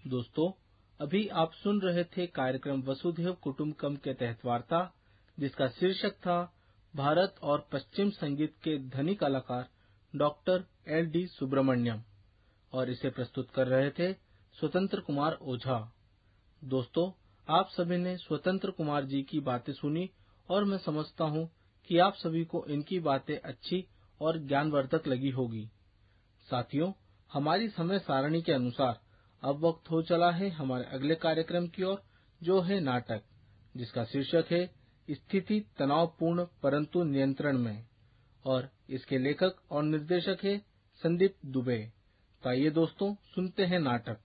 दोस्तों, अभी आप सुन रहे थे कार्यक्रम वसुधैव कुटुंबकम के तहत वार्ता, जिसका शीर्षक था भारत और पश्चिम संगीत के धनी कलाकार डॉक्टर एल.डी. सुब्रमण्यम, और इसे प्रस्तुत कर रहे थे स्वतंत्र कुमार ओझा। दोस्तों, आप सभी ने स्वतंत्र कुमार जी की बातें सुनी और मैं समझता हूँ कि आप सभी को इनकी बातें अच्छी और ज्ञानवर्धक लगी होगी। साथियों, हमारी समय सारणी के अनुसार अब वक्त हो चला है हमारे अगले कार्यक्रम की ओर, जो है नाटक, जिसका शीर्षक है स्थिति तनावपूर्ण परंतु नियंत्रण में, और इसके लेखक और निर्देशक है संदीप दुबे। तो आइए दोस्तों, सुनते हैं नाटक।